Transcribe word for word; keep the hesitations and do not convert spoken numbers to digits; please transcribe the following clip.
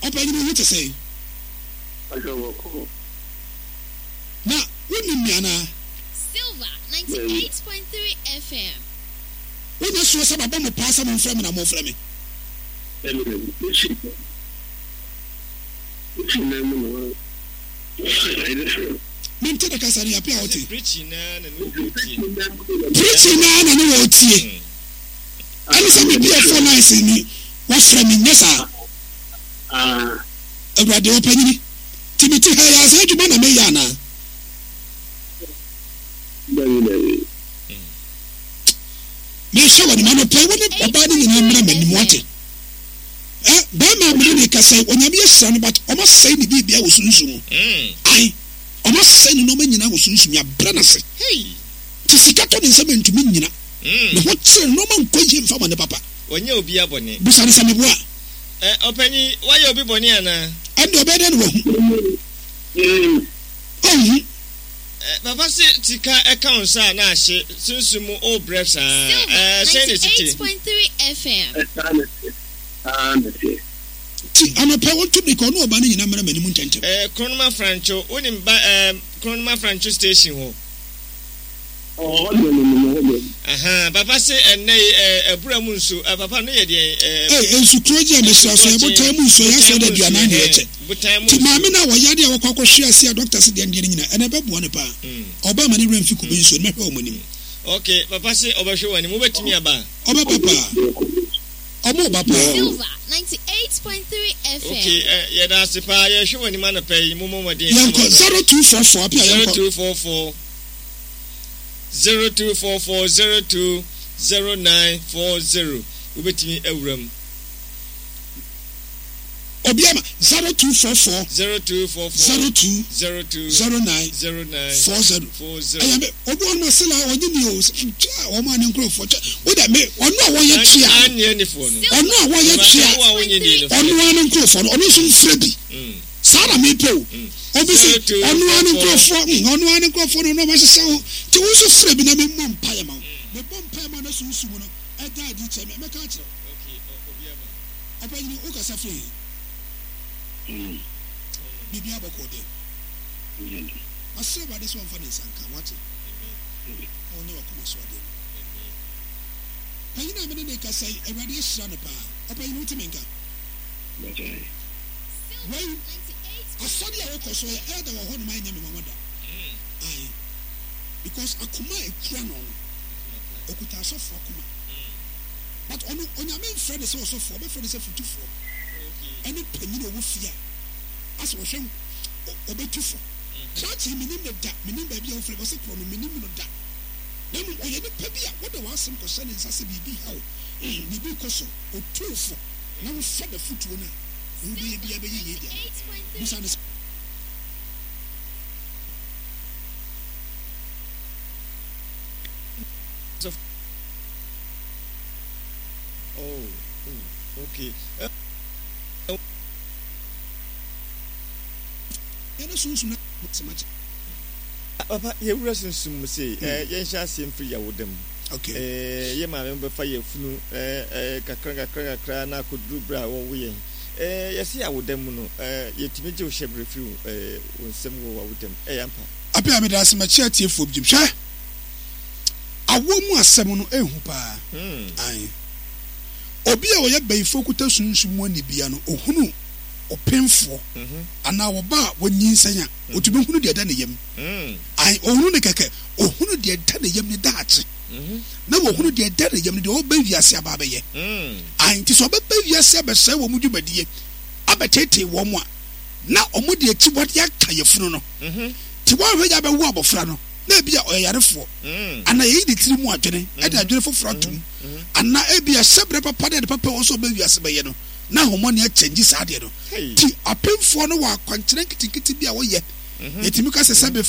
Open you to say. I don't know. Now, women, Yana. Silver ninety-eight point three F M. When you saw some about the pass on from and I'm off me. Minted the Casari appear out. Preaching man and Preaching man and no tea. I listen to be a four nice in me. What's from me, yes, sir? Ah, about the opening. Timothy has had you, Mana Mayana. May show what the man play with it, abiding in him and wanted. Eh, Bama Milika say, when you be a son, but almost say the baby I was soon. I almost say no man I was soon. Your brother say, hey, tis a cat on seven to Minina. What's no man question from the papa? When you'll be a bonnet. Besides, some of what? Eh, open why you'll be boniana? And the bed and oh, Papa said, Tika accounts are now since you move all breaths. ninety-eight point three F M. I'm a power to be called no banning in American Muntent. Eh, Cronoma Francho, wouldn't buy Cronoma Francho station. Oh, no, no, no. Aha, Papa say, and nay, a Bramunsu, a Papa near the eh, and Sucroja, Mister Sabotamu, so I said that you are not here. But Mamma, why Yadia or Coco share see a doctor's the Indian and a baby one a bar. Obama never could be so never money. Okay, Papa say, Overshow and move it to me about. Oba Papa. Oba Papa. Silver ninety-eight point three F M. Okay, yeah, that's the power. You're showing the man a pay. Momo, zero two four four, zero two four four. Zero two four four zero two zero nine four zero. We bet me a room. Obiama zero two four four zero two four four zero two zero two zero nine zero nine four zero four zero. I am Obi on Silla or the news. Oh man, and grow for what I may or no one yet cheer. Or no one yet cheer. Or no one and grow for or no some Freddy. Sarah Maple. Obviously, on one and grow for me, on one and grow for no matter so. To also Freddy, I mean, Mom Payamount. The bomb Payamount is also I died each time. I can't. Okay, Obiama. You look as a free. Bibi abokode. I say about this one for this and can watch it. Oh no, come so again. Amen. You know, I can say a radiation pa. Open you to minka. Well, I saw the other so I had a hold my name in my mother. Aye. Because Akuma a cranon. Okuta so for Akuma. But on on your main friend is also for my friend is for two four. Any penny over fear. As was him obey two four. Catch him in the dark, meaning baby of flavor, meaning no dark. Then we had a baby, what the was some concern is as a baby how the big coso or two four. Now we set the foot to her. We will be a baby. This oh, okay. Papa, you reason some say, eh, yes, I see him free with them. Okay, eh, ye my member fire flu, eh, Kakranga Kranga Krana could do bra one way. Eh, yes, I would them, eh, yet to meet your ship review, eh, when some go with them, eh, ampa. Appear me as my chat here for Jim Shah. A woman was seven eh, whoop. Aye. Obia or yet by Fokuta soon some money piano, or who. Or painful, and now about when you say, or to be who did any yam. I own the cake, or who did tell the yam the Dutch. No, who did tell the yam the old baby as a baby. I tis a baby as a say, what would you be dear? Abatate one more. Now, Omudi, what yak your funo. To one way I have a wobble frano. Maybe a yard for. And I eat it three more journey, and I do for frontum. And now I be a separate papa and papa also baby as a bayano. Now, money changes. I did. Ti a pin for no one, continent to be away yet. Yet, you can say,